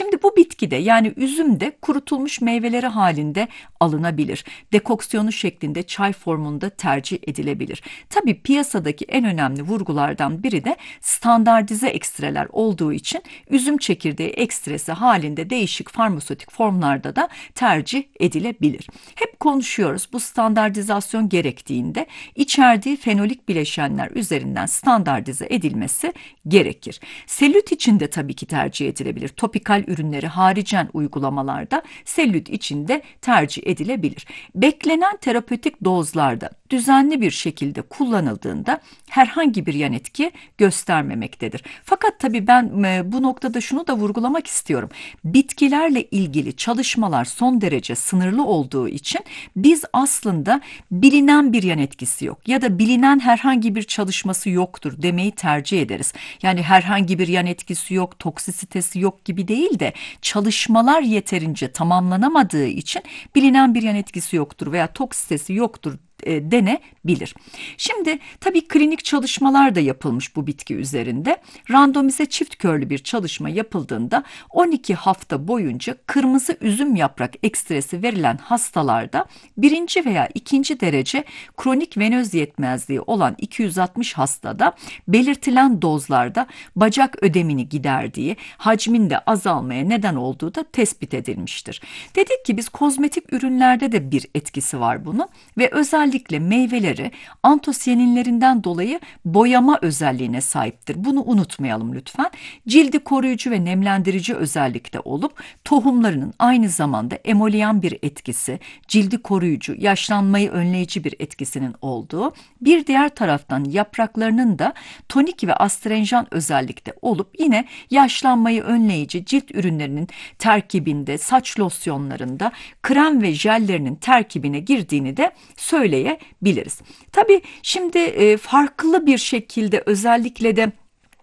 Şimdi bu bitkide yani üzümde kurutulmuş meyveleri halinde alınabilir. Dekoksiyonu şeklinde çay formunda tercih edilebilir. Tabii piyasadaki en önemli vurgulardan biri de standartize ekstreler olduğu için üzüm çekirdeği ekstresi halinde değişik farmasötik formlarda da tercih edilebilir. Hep konuşuyoruz, bu standartizasyon gerektiğinde içerdiği fenolik bileşenler üzerinden standartize edilmesi gerekir. Selülit için de tabii ki tercih edilebilir. Topikal ürünleri haricen uygulamalarda selülit için de tercih edilebilir. Beklenen terapötik dozlarda düzenli bir şekilde kullanıldığında herhangi bir yan etki göstermemektedir. Fakat tabii ben bu noktada şunu da vurgulamak istiyorum. Bitkilerle ilgili çalışmalar son derece sınırlı olduğu için biz aslında bilinen bir yan etkisi yok ya da bilinen herhangi bir çalışması yoktur demeyi tercih ederiz. Yani herhangi bir yan etkisi yok, toksisitesi yok gibi değil de çalışmalar yeterince tamamlanamadığı için bilinen bir yan etkisi yoktur veya toksisitesi yoktur denebilir. Şimdi tabii klinik çalışmalar da yapılmış bu bitki üzerinde. Randomize çift körlü bir çalışma yapıldığında 12 hafta boyunca kırmızı üzüm yaprak ekstresi verilen hastalarda birinci veya ikinci derece kronik venöz yetmezliği olan 260 hastada belirtilen dozlarda bacak ödemini giderdiği, hacminde azalmaya neden olduğu da tespit edilmiştir. Dedik ki biz kozmetik ürünlerde de bir etkisi var bunun ve özellikle meyveleri antosiyaninlerinden dolayı boyama özelliğine sahiptir. Bunu unutmayalım lütfen. Cildi koruyucu ve nemlendirici özellikte olup tohumlarının aynı zamanda emoliyan bir etkisi, cildi koruyucu, yaşlanmayı önleyici bir etkisinin olduğu, bir diğer taraftan yapraklarının da tonik ve astringent özellikte olup yine yaşlanmayı önleyici cilt ürünlerinin terkibinde, saç losyonlarında, krem ve jellerinin terkibine girdiğini de söyleyebiliriz. Tabii şimdi farklı bir şekilde özellikle de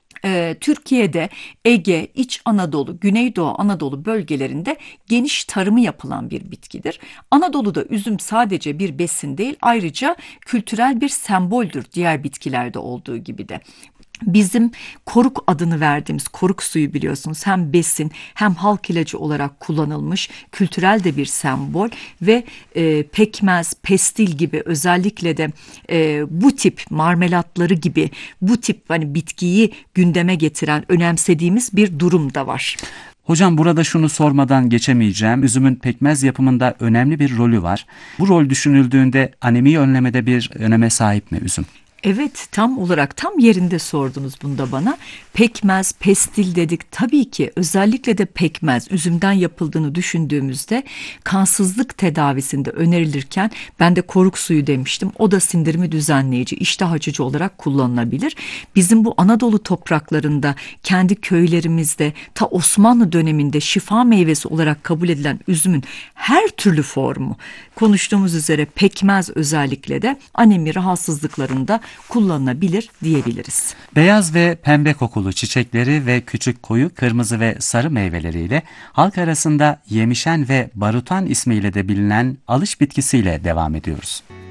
Türkiye'de Ege, İç Anadolu, Güneydoğu Anadolu bölgelerinde geniş tarımı yapılan bir bitkidir. Anadolu'da üzüm sadece bir besin değil, ayrıca kültürel bir semboldür diğer bitkilerde olduğu gibi de. Bizim koruk adını verdiğimiz koruk suyu biliyorsunuz hem besin hem halk ilacı olarak kullanılmış kültürel de bir sembol ve pekmez, pestil gibi özellikle de bu tip marmelatları gibi bu tip hani bitkiyi gündeme getiren önemsediğimiz bir durum da var. Hocam burada şunu sormadan geçemeyeceğim. Üzümün pekmez yapımında önemli bir rolü var. Bu rol düşünüldüğünde anemiyi önlemede bir öneme sahip mi üzüm? Evet, tam olarak tam yerinde sordunuz bunu da bana. Pekmez, pestil dedik. Tabii ki özellikle de pekmez üzümden yapıldığını düşündüğümüzde kansızlık tedavisinde önerilirken ben de koruk suyu demiştim. O da sindirimi düzenleyici, iştah açıcı olarak kullanılabilir. Bizim bu Anadolu topraklarında kendi köylerimizde ta Osmanlı döneminde şifa meyvesi olarak kabul edilen üzümün her türlü formu konuştuğumuz üzere pekmez özellikle de anemi rahatsızlıklarında kullanılabilir diyebiliriz. Beyaz ve pembe kokulu çiçekleri ve küçük koyu kırmızı ve sarı meyveleriyle halk arasında yemişen ve barutan ismiyle de bilinen alış bitkisiyle devam ediyoruz.